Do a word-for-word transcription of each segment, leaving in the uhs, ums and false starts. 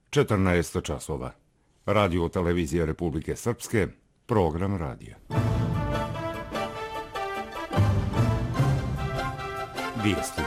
četrnaest časova. Radio televizija Republike Srpske, program radija. Vijesti.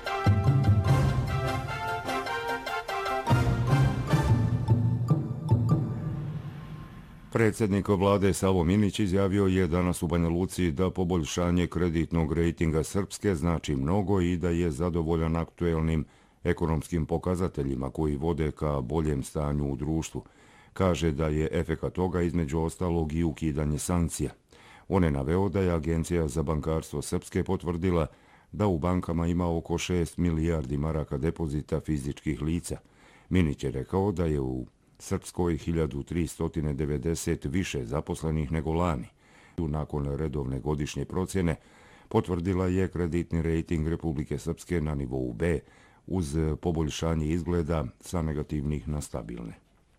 Predsjednik vlade Savo Minić izjavio je danas u Banja Luci da poboljšanje kreditnog rejtinga Srpske znači mnogo i da je zadovoljan aktuelnim ekonomskim pokazateljima koji vode ka boljem stanju u društvu. Kaže da je efekat toga između ostalog i ukidanje sankcija. On je naveo da je Agencija za bankarstvo Srpske potvrdila da u bankama ima oko šest milijardi maraka depozita fizičkih lica. Minić je rekao da je u Srpskoj hiljadu tristo devedeset više zaposlenih nego lani. Nakon redovne godišnje procjene potvrdila je kreditni rejting Republike Srpske na nivou B uz poboljšanje izgleda sa negativnih na stabilne.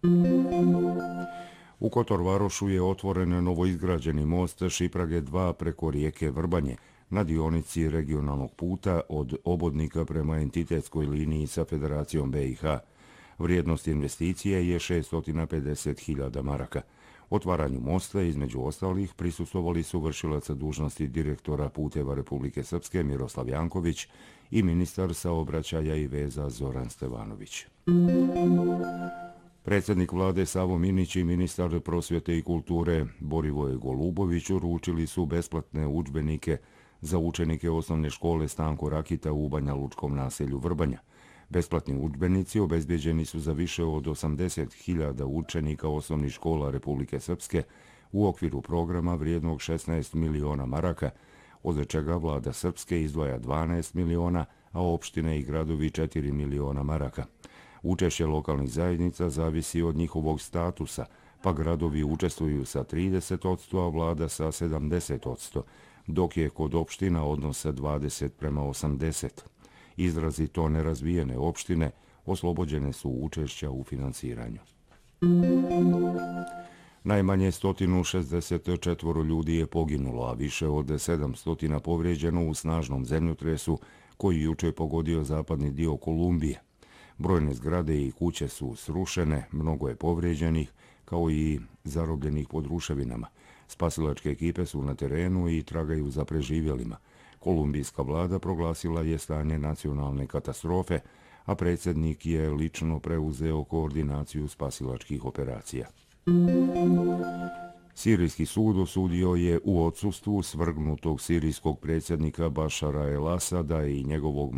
U Kotor Varošu je otvoren novoizgrađeni most Šiprage dva preko rijeke Vrbanje na dionici regionalnog puta od Obodnika prema entitetskoj liniji sa Federacijom B i H. Vrijednost investicije je šesto pedeset hiljada maraka. Otvaranju mosta, između ostalih, prisustvovali su vršilac dužnosti direktora puteva Republike Srpske Miroslav Janković i ministar saobraćaja i veza Zoran Stevanović. Predsjednik vlade Savo Minić i ministar prosvjete i kulture Borivoje Golubović uručili su besplatne udžbenike za učenike osnovne škole Stanko Rakita u Banja Lučkom naselju Vrbanja. Besplatni udžbenici obezbjeđeni su za više od osamdeset hiljada učenika osnovnih škola Republike Srpske u okviru programa vrijednog šesnaest miliona maraka, od čega vlada Srpske izdvaja dvanaest miliona, a opštine i gradovi četiri miliona maraka. Učešće lokalnih zajednica zavisi od njihovog statusa, pa gradovi učestvuju sa trideset posto, a vlada sa sedamdeset posto, dok je kod opština odnos dvadeset prema osamdeset. Izrazito nerazvijene opštine oslobođene su učešća u finansiranju. Najmanje sto šezdeset četiri ljudi je poginulo, a više od sedamsto povrijeđeno u snažnom zemljotresu koji juče pogodio zapadni dio Kolumbije. Brojne zgrade i kuće su srušene, mnogo je povrijeđenih, kao i zarobljenih pod ruševinama. Spasilačke ekipe su na terenu i tragaju za preživjelima. Kolumbijska vlada proglasila je stanje nacionalne katastrofe, a predsjednik je lično preuzeo koordinaciju spasilačkih operacija. Sirijski sud osudio je u odsustvu svrgnutog sirijskog predsjednika Bašara el-Asada i njegovog